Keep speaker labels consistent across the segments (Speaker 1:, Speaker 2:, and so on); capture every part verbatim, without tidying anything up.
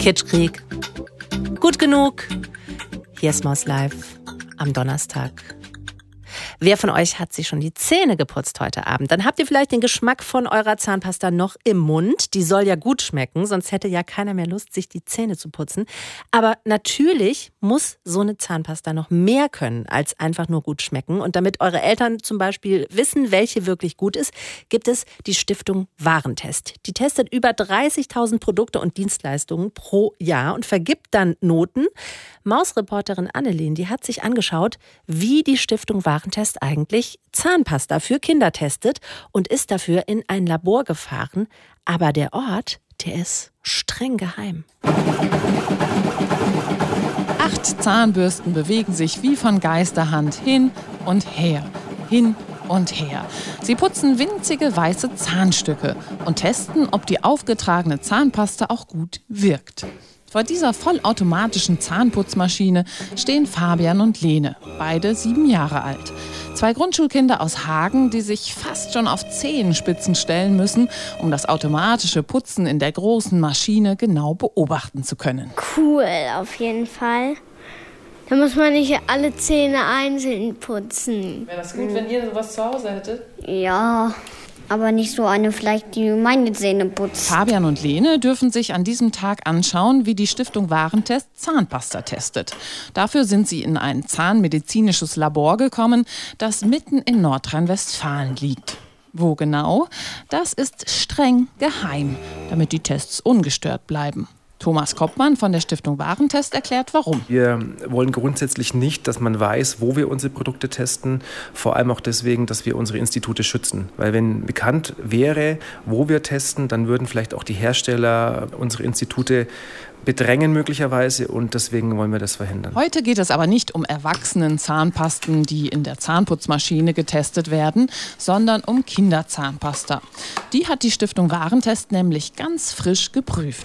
Speaker 1: Kitschkrieg. Gut genug. Hier ist Maus Live am Donnerstag. Wer von euch hat sich schon die Zähne geputzt heute Abend? Dann habt ihr vielleicht den Geschmack von eurer Zahnpasta noch im Mund. Die soll ja gut schmecken, sonst hätte ja keiner mehr Lust, sich die Zähne zu putzen. Aber natürlich muss so eine Zahnpasta noch mehr können, als einfach nur gut schmecken. Und damit eure Eltern zum Beispiel wissen, welche wirklich gut ist, gibt es die Stiftung Warentest. Die testet über dreißigtausend Produkte und Dienstleistungen pro Jahr und vergibt dann Noten. Mausreporterin Annelien, die hat sich angeschaut, wie die Stiftung Warentest eigentlich Zahnpasta für Kinder testet und ist dafür in ein Labor gefahren. Aber der Ort, der ist streng geheim.
Speaker 2: Acht Zahnbürsten bewegen sich wie von Geisterhand hin und her, hin und her. Sie putzen winzige weiße Zahnstücke und testen, ob die aufgetragene Zahnpasta auch gut wirkt. Vor dieser vollautomatischen Zahnputzmaschine stehen Fabian und Lene, beide sieben Jahre alt. Zwei Grundschulkinder aus Hagen, die sich fast schon auf Zehenspitzen stellen müssen, um das automatische Putzen in der großen Maschine genau beobachten zu können.
Speaker 3: Cool, auf jeden Fall. Da muss man nicht alle Zähne einzeln putzen.
Speaker 2: Wäre das gut, wenn ihr sowas zu Hause hättet?
Speaker 3: Ja, aber nicht so eine vielleicht, die meine Zähne putzt.
Speaker 2: Fabian und Lene dürfen sich an diesem Tag anschauen, wie die Stiftung Warentest Zahnpasta testet. Dafür sind sie in ein zahnmedizinisches Labor gekommen, das mitten in Nordrhein-Westfalen liegt. Wo genau? Das ist streng geheim, damit die Tests ungestört bleiben. Thomas Koppmann von der Stiftung Warentest erklärt, warum.
Speaker 4: Wir wollen grundsätzlich nicht, dass man weiß, wo wir unsere Produkte testen. Vor allem auch deswegen, dass wir unsere Institute schützen. Weil wenn bekannt wäre, wo wir testen, dann würden vielleicht auch die Hersteller unsere Institute bedrängen möglicherweise und deswegen wollen wir das verhindern.
Speaker 2: Heute geht es aber nicht um Erwachsenen-Zahnpasten, die in der Zahnputzmaschine getestet werden, sondern um Kinderzahnpasta. Die hat die Stiftung Warentest nämlich ganz frisch geprüft.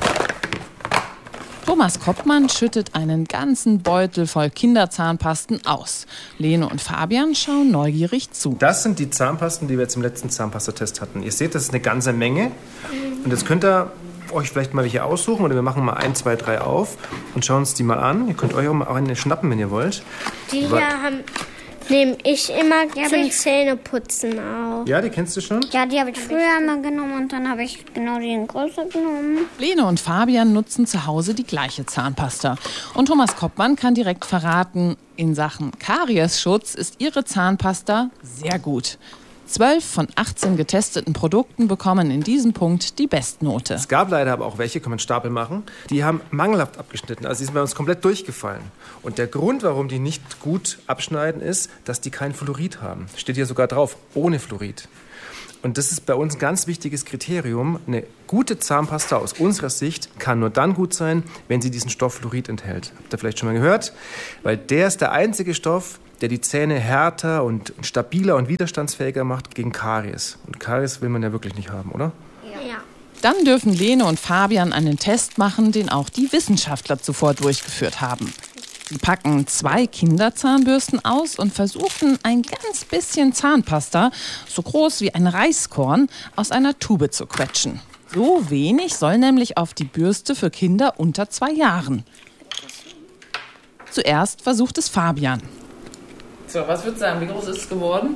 Speaker 2: Thomas Koppmann schüttet einen ganzen Beutel voll Kinderzahnpasten aus. Lene und Fabian schauen neugierig zu.
Speaker 4: Das sind die Zahnpasten, die wir jetzt im letzten Zahnpastatest hatten. Ihr seht, das ist eine ganze Menge. Und jetzt könnt ihr euch vielleicht mal welche aussuchen oder wir machen mal ein, zwei, drei auf und schauen uns die mal an. Ihr könnt euch auch mal eine schnappen, wenn ihr wollt.
Speaker 3: Die hier haben, nehme ich immer ja, zum Zähneputzen auf.
Speaker 4: Ja, die kennst du schon?
Speaker 3: Ja, die habe ich früher mal genommen und dann habe ich genau die in Größe genommen.
Speaker 2: Lene und Fabian nutzen zu Hause die gleiche Zahnpasta. Und Thomas Koppmann kann direkt verraten, in Sachen Kariesschutz ist ihre Zahnpasta sehr gut. Zwölf von achtzehn getesteten Produkten bekommen in diesem Punkt die Bestnote.
Speaker 4: Es gab leider aber auch welche, kann man Stapel machen, die haben mangelhaft abgeschnitten. Also die sind bei uns komplett durchgefallen. Und der Grund, warum die nicht gut abschneiden, ist, dass die kein Fluorid haben. Steht hier sogar drauf, ohne Fluorid. Und das ist bei uns ein ganz wichtiges Kriterium. Eine gute Zahnpasta aus unserer Sicht kann nur dann gut sein, wenn sie diesen Stoff Fluorid enthält. Habt ihr vielleicht schon mal gehört? Weil der ist der einzige Stoff, der die Zähne härter und stabiler und widerstandsfähiger macht gegen Karies. Und Karies will man ja wirklich nicht haben, oder?
Speaker 3: Ja.
Speaker 2: Dann dürfen Lene und Fabian einen Test machen, den auch die Wissenschaftler zuvor durchgeführt haben. Sie packen zwei Kinderzahnbürsten aus und versuchen, ein ganz bisschen Zahnpasta, so groß wie ein Reiskorn, aus einer Tube zu quetschen. So wenig soll nämlich auf die Bürste für Kinder unter zwei Jahren. Zuerst versucht es Fabian. So, was würdest du sagen, wie groß ist es geworden?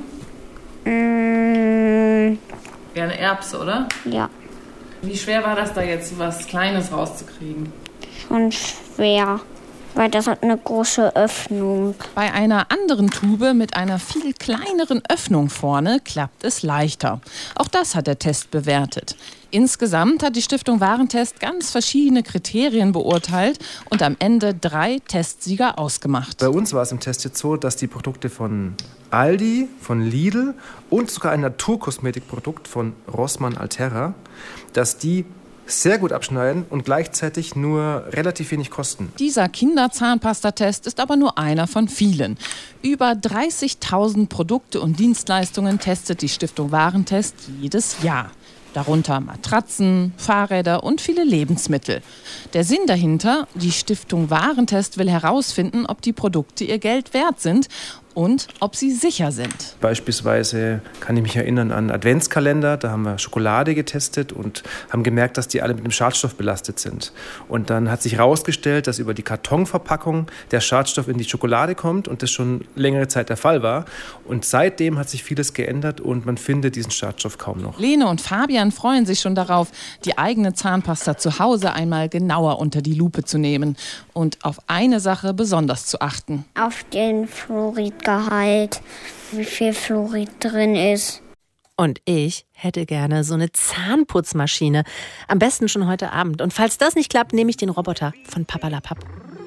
Speaker 3: Mm.
Speaker 2: Wie eine Erbse, oder?
Speaker 3: Ja.
Speaker 2: Wie schwer war das da jetzt, was Kleines rauszukriegen?
Speaker 3: Schon schwer, weil das hat eine große Öffnung.
Speaker 2: Bei einer anderen Tube mit einer viel kleineren Öffnung vorne klappt es leichter. Auch das hat der Test bewertet. Insgesamt hat die Stiftung Warentest ganz verschiedene Kriterien beurteilt und am Ende drei Testsieger ausgemacht.
Speaker 4: Bei uns war es im Test jetzt so, dass die Produkte von Aldi, von Lidl und sogar ein Naturkosmetikprodukt von Rossmann Alterra, dass die sehr gut abschneiden und gleichzeitig nur relativ wenig kosten.
Speaker 2: Dieser Kinderzahnpastatest ist aber nur einer von vielen. Über dreißigtausend Produkte und Dienstleistungen testet die Stiftung Warentest jedes Jahr. Darunter Matratzen, Fahrräder und viele Lebensmittel. Der Sinn dahinter, die Stiftung Warentest will herausfinden, ob die Produkte ihr Geld wert sind und ob sie sicher sind.
Speaker 4: Beispielsweise kann ich mich erinnern an Adventskalender, da haben wir Schokolade getestet und haben gemerkt, dass die alle mit dem Schadstoff belastet sind. Und dann hat sich herausgestellt, dass über die Kartonverpackung der Schadstoff in die Schokolade kommt und das schon längere Zeit der Fall war. Und seitdem hat sich vieles geändert und man findet diesen Schadstoff kaum noch.
Speaker 2: Lene und Fabian freuen sich schon darauf, die eigene Zahnpasta zu Hause einmal genauer unter die Lupe zu nehmen und auf eine Sache besonders zu achten.
Speaker 3: Auf den Fluoridgehalt, wie viel Fluorid drin ist.
Speaker 1: Und ich hätte gerne so eine Zahnputzmaschine. Am besten schon heute Abend. Und falls das nicht klappt, nehme ich den Roboter von Papalapap.